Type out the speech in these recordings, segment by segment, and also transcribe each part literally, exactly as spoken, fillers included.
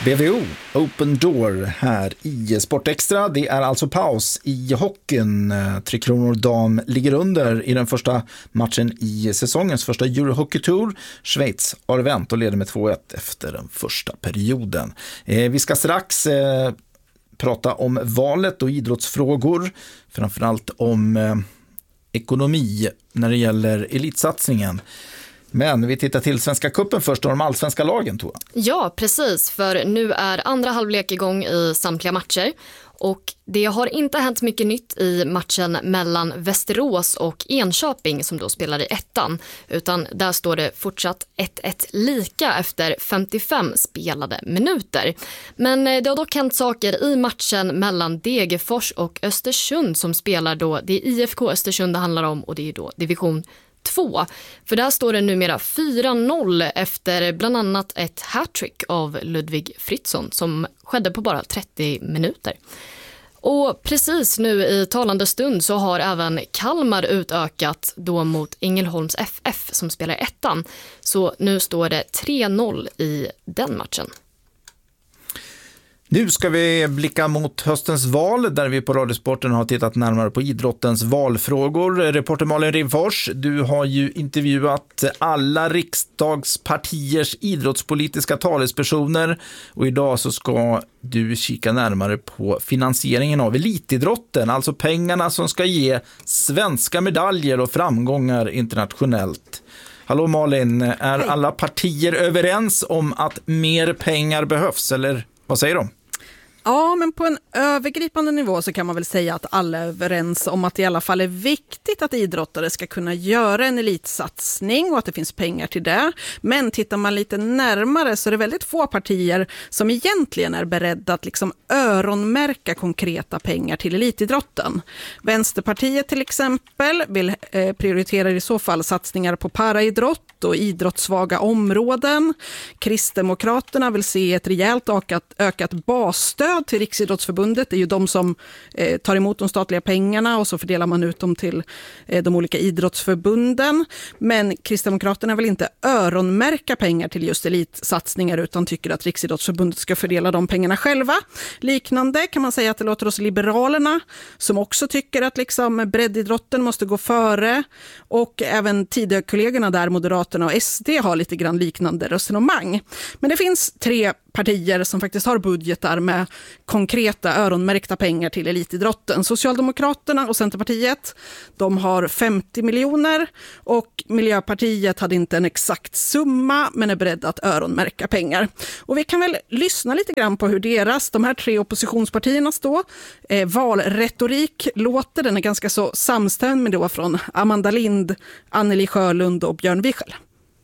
B V O, Open Door här i Sportextra. Det är alltså paus i hockeyn. Tre Kronor dam ligger under i den första matchen i säsongens första Eurohockey Tour. Schweiz har vänt och leder med två ett efter den första perioden. Eh, vi ska strax eh, prata om valet och idrottsfrågor. Framförallt om eh, ekonomi när det gäller elitsatsningen. Men vi tittar till Svenska cupen först och de allsvenska lagen, Tora. Ja, precis. För nu är andra halvlek igång i samtliga matcher. Och det har inte hänt mycket nytt i matchen mellan Västerås och Enköping som då spelar i ettan. Utan där står det fortsatt ett ett lika efter femtiofem spelade minuter. Men det har dock hänt saker i matchen mellan Degerfors och Östersund som spelar då. Det är I F K Östersund det handlar om och det är då division två. För där står det numera fyra noll efter bland annat ett hattrick av Ludvig Fritzson som skedde på bara trettio minuter. Och precis nu i talande stund så har även Kalmar utökat då mot Ängelholms F F som spelar ettan. Så nu står det tre noll i den matchen. Nu ska vi blicka mot höstens val där vi på Radiosporten har tittat närmare på idrottens valfrågor. Reporter Malin Rimfors, du har ju intervjuat alla riksdagspartiers idrottspolitiska talespersoner och idag så ska du kika närmare på finansieringen av elitidrotten, alltså pengarna som ska ge svenska medaljer och framgångar internationellt. Hallå Malin, är Hej. Alla partier överens om att mer pengar behövs eller vad säger de? Ja, men på en övergripande nivå så kan man väl säga att alla är överens om att det i alla fall är viktigt att idrottare ska kunna göra en elitsatsning och att det finns pengar till det. Men tittar man lite närmare så är det väldigt få partier som egentligen är beredda att liksom öronmärka konkreta pengar till elitidrotten. Vänsterpartiet till exempel vill eh, prioritera i så fall satsningar på paraidrott och idrottssvaga områden. Kristdemokraterna vill se ett rejält ökat, ökat basstöd till Riksidrottsförbundet. Det är ju de som eh, tar emot de statliga pengarna och så fördelar man ut dem till eh, de olika idrottsförbunden. Men Kristdemokraterna vill inte öronmärka pengar till just elitsatsningar utan tycker att Riksidrottsförbundet ska fördela de pengarna själva. Liknande kan man säga att det låter hos Liberalerna som också tycker att liksom breddidrotten måste gå före och även Tidökollegorna där Moderaterna och S D har lite grann liknande resonemang. Men det finns tre partier som faktiskt har budgetar med konkreta öronmärkta pengar till elitidrotten. Socialdemokraterna och Centerpartiet, de har femtio miljoner och Miljöpartiet hade inte en exakt summa men är beredda att öronmärka pengar. Och vi kan väl lyssna lite grann på hur deras, de här tre oppositionspartierna står. Eh, valretorik låter, den är ganska så samstämmig då från Amanda Lind, Anneli Sjölund och Björn Wiechel.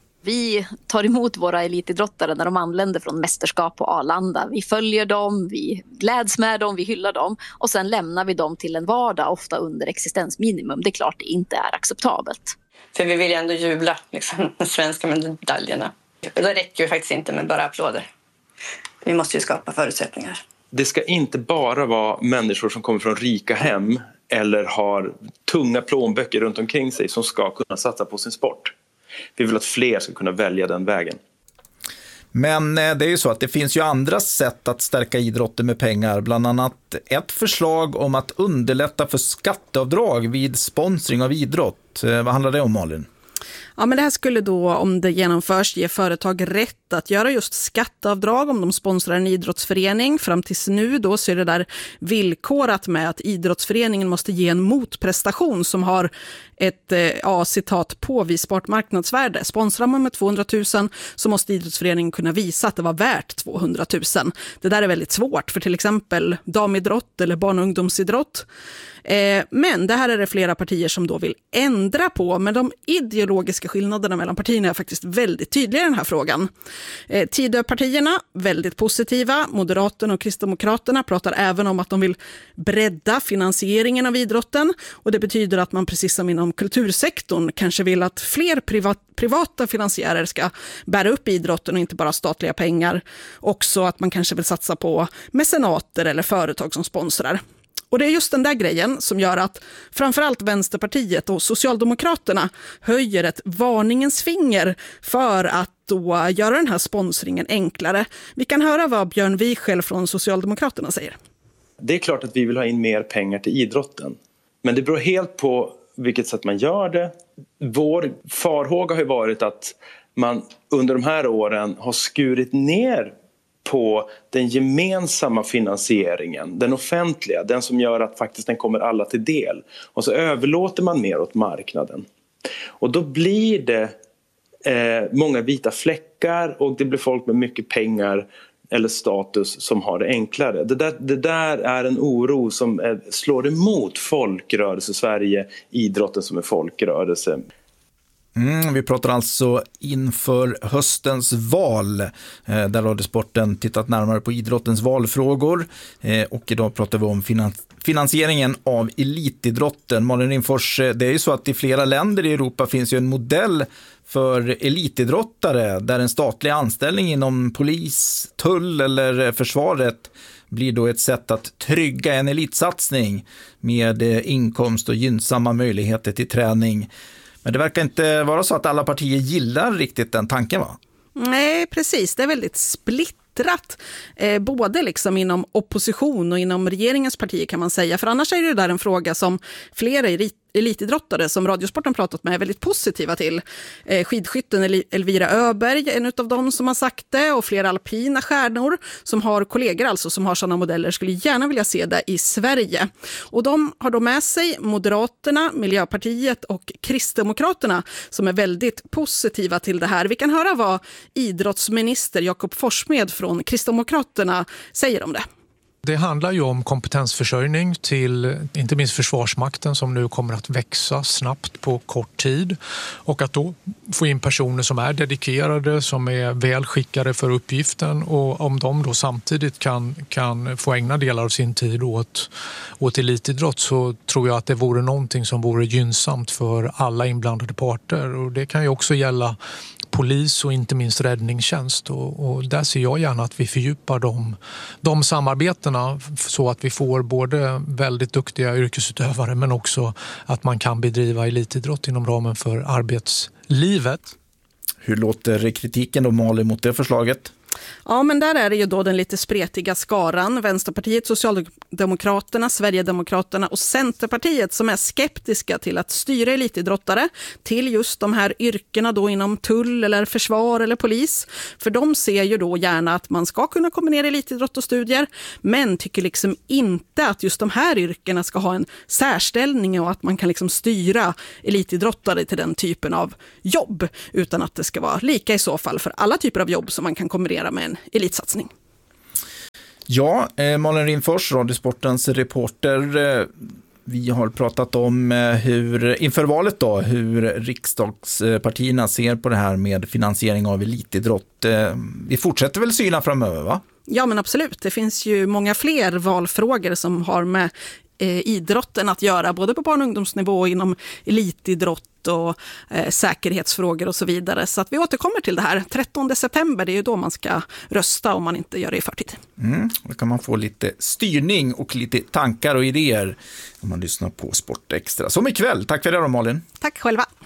Vi tar emot våra elitidrottare när de anländer från mästerskap på Arlanda. Vi följer dem, vi gläds med dem, vi hyllar dem och sen lämnar vi dem till en vardag ofta under existensminimum. Det är klart det inte är acceptabelt. För vi vill ju ändå jubla liksom, med svenska medaljerna. Då räcker det faktiskt inte med bara applåder. Vi måste ju skapa förutsättningar. Det ska inte bara vara människor som kommer från rika hem eller har tunga plånböcker runt omkring sig som ska kunna satsa på sin sport. Vi vill att fler ska kunna välja den vägen. Men det är ju så att det finns ju andra sätt att stärka idrotten med pengar. Bland annat ett förslag om att underlätta för skatteavdrag vid sponsring av idrott. Vad handlar det om, Malin? Ja, men det här skulle då, om det genomförs, ge företag rätt att göra just skatteavdrag om de sponsrar en idrottsförening. Fram tills nu då så är det där villkorat med att idrottsföreningen måste ge en motprestation som har ett ja, citat påvisbart marknadsvärde. Sponsrar man med tvåhundratusen så måste idrottsföreningen kunna visa att det var värt tvåhundratusen. Det där är väldigt svårt för till exempel damidrott eller barn- och ungdomsidrott. Eh, men det här är det flera partier som då vill ändra på, men de ideologiska skillnaderna mellan partierna är faktiskt väldigt tydliga i den här frågan. Eh, Tidöpartierna, väldigt positiva. Moderaterna och Kristdemokraterna pratar även om att de vill bredda finansieringen av idrotten och det betyder att man precis som inom kultursektorn kanske vill att fler privat, privata finansiärer ska bära upp idrotten och inte bara statliga pengar. Också att man kanske vill satsa på mecenater eller företag som sponsrar. Och det är just den där grejen som gör att framförallt Vänsterpartiet och Socialdemokraterna höjer ett varningens finger för att då göra den här sponsringen enklare. Vi kan höra vad Björn Wiechel från Socialdemokraterna säger. Det är klart att vi vill ha in mer pengar till idrotten. Men det beror helt på vilket sätt man gör det. Vår farhåga har ju varit att man under de här åren har skurit ner på den gemensamma finansieringen, den offentliga, den som gör att faktiskt den kommer alla till del. Och så överlåter man mer åt marknaden. Och då blir det eh, många vita fläckar och det blir folk med mycket pengar eller status som har det enklare. Det där, det där är en oro som är, slår emot folkrörelse Sverige, idrotten som är folkrörelse. Mm, vi pratar alltså inför höstens val eh, där Radiosporten tittat närmare på idrottens valfrågor eh, och idag pratar vi om finans- finansieringen av elitidrotten. Malin Rimfors, det är ju så att i flera länder i Europa finns ju en modell för elitidrottare där en statlig anställning inom polis, tull eller försvaret blir då ett sätt att trygga en elitsatsning med eh, inkomst och gynnsamma möjligheter till träning. Men det verkar inte vara så att alla partier gillar riktigt den tanken, va? Nej, precis. Det är väldigt splittrat. Eh, både liksom inom opposition och inom regeringens partier kan man säga. För annars är det där en fråga som flera i elitidrottare som Radiosporten pratat med är väldigt positiva till. Eh, skidskytten Elvira Öberg, en av dem som har sagt det, och flera alpina stjärnor som har kollegor alltså som har sådana modeller skulle gärna vilja se det i Sverige. Och de har då med sig Moderaterna, Miljöpartiet och Kristdemokraterna som är väldigt positiva till det här. Vi kan höra vad idrottsminister Jakob Forssmed från Kristdemokraterna säger om det. Det handlar ju om kompetensförsörjning till inte minst Försvarsmakten som nu kommer att växa snabbt på kort tid och att då få in personer som är dedikerade, som är väl skickade för uppgiften och om de då samtidigt kan, kan få ägna delar av sin tid åt, åt elitidrott så tror jag att det vore någonting som vore gynnsamt för alla inblandade parter och det kan ju också gälla polis och inte minst räddningstjänst och, och där ser jag gärna att vi fördjupar de, de samarbetena så att vi får både väldigt duktiga yrkesutövare men också att man kan bedriva elitidrott inom ramen för arbetslivet. Hur låter kritiken då, Malin, mot det förslaget? Ja, men där är det ju då den lite spretiga skaran, Vänsterpartiet, Socialdemokraterna, Sverigedemokraterna och Centerpartiet som är skeptiska till att styra elitidrottare till just de här yrkena då inom tull eller försvar eller polis. För de ser ju då gärna att man ska kunna kombinera elitidrott och studier men tycker liksom inte att just de här yrkena ska ha en särställning och att man kan liksom styra elitidrottare till den typen av jobb utan att det ska vara lika i så fall för alla typer av jobb som man kan kombinera med en elitsatsning. Ja, eh, Malin Rimfors, Radiosportens reporter. Eh, vi har pratat om eh, hur, inför valet då, hur riksdagspartierna ser på det här med finansiering av elitidrott. Eh, vi fortsätter väl syna framöver, va? Ja, men absolut. Det finns ju många fler valfrågor som har med eh, idrotten att göra, både på barn- och ungdomsnivå och inom elitidrott och eh, säkerhetsfrågor och så vidare. Så att vi återkommer till det här. trettonde september, det är ju då man ska rösta om man inte gör det i förtid. Mm, då kan man få lite styrning och lite tankar och idéer om man lyssnar på Sport Extra. Som ikväll. Tack för det då, Malin. Tack själva.